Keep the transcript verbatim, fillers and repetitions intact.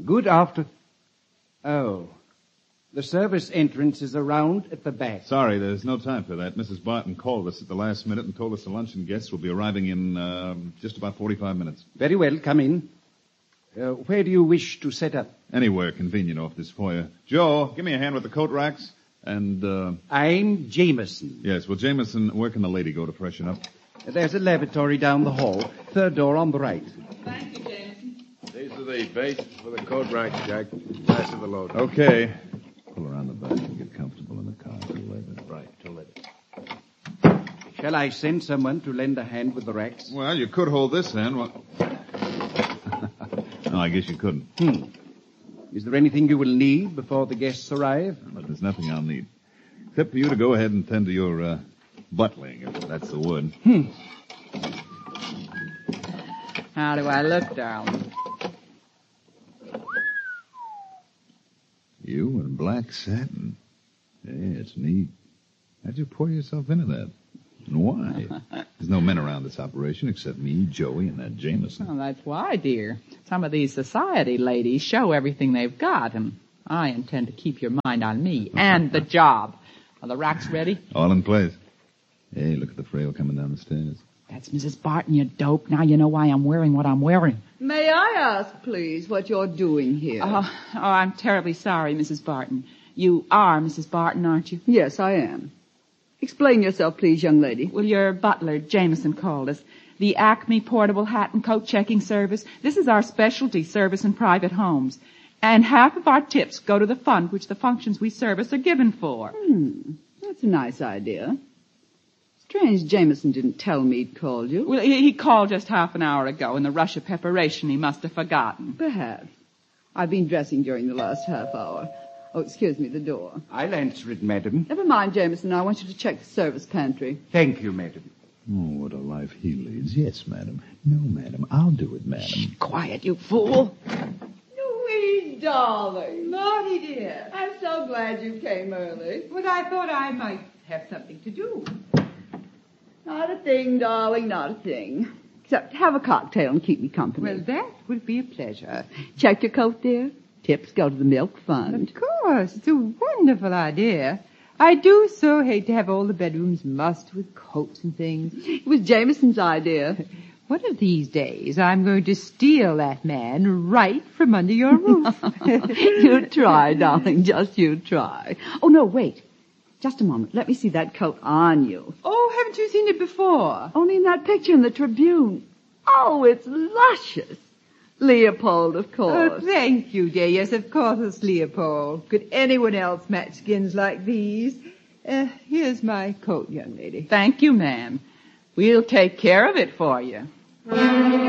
Good after... Oh. The service entrance is around at the back. Sorry, there's no time for that. Missus Barton called us at the last minute and told us the luncheon guests will be arriving in uh, just about forty-five minutes. Very well, come in. Uh, where do you wish to set up? Anywhere convenient off this foyer. Joe, give me a hand with the coat racks. And, uh... I'm Jameson. Yes, well, Jameson, where can the lady go to freshen up? There's a lavatory down the hall. Third door on the right. Thank you, Jameson. These are the bases for the coat racks, Jack. Pass her the load. Okay. Pull around the back and get comfortable in the car till later. Right, till later. Shall I send someone to lend a hand with the racks? Well, you could hold this hand. Well... no, I guess you couldn't. Hmm. Is there anything you will need before the guests arrive? But there's nothing I'll need. Except for you to go ahead and tend to your, uh, buttling, if that's the word. Hmm. How do I look, darling? You in black satin. Yeah, it's neat. How'd you pour yourself into that? And why? There's no men around this operation except me, Joey, and that Jameson. Oh, that's why, dear. Some of these society ladies show everything they've got, and I intend to keep your mind on me and the job. Are the racks ready? All in place. Hey, look at the frail coming down the stairs. That's Missus Barton, you dope. Now you know why I'm wearing what I'm wearing. May I ask, please, what you're doing here? Oh, oh, I'm terribly sorry, Missus Barton. You are Missus Barton, aren't you? Yes, I am. Explain yourself, please, young lady. Well, your butler, Jameson, called us. The Acme Portable Hat and Coat Checking Service. This is our specialty service in private homes. And half of our tips go to the fund which the functions we service are given for. Hmm. That's a nice idea. Strange Jameson didn't tell me he'd called you. Well, he, he called just half an hour ago. In the rush of preparation, he must have forgotten. Perhaps. I've been dressing during the last half hour. Oh, excuse me, the door. I'll answer it, madam. Never mind, Jameson. I want you to check the service pantry. Thank you, madam. Oh, what a life he leads. Yes, madam. No, madam. I'll do it, madam. Shh, quiet, you fool. Louise, darling. Naughty dear. I'm so glad you came early. But I thought I might have something to do. Not a thing, darling, not a thing. Except have a cocktail and keep me company. Well, that would be a pleasure. Check your coat, dear. Tips go to the milk fund. Of course. It's a wonderful idea. I do so hate to have all the bedrooms mussed with coats and things. It was Jameson's idea. One of these days, I'm going to steal that man right from under your roof. You try, darling. Just you try. Oh, no, wait. Just a moment. Let me see that coat on you. Oh, haven't you seen it before? Only in that picture in the Tribune. Oh, it's luscious. Leopold, of course. Oh, thank you, dear. Yes, of course it's Leopold. Could anyone else match skins like these? Uh, here's my coat, young lady. Thank you, ma'am. We'll take care of it for you.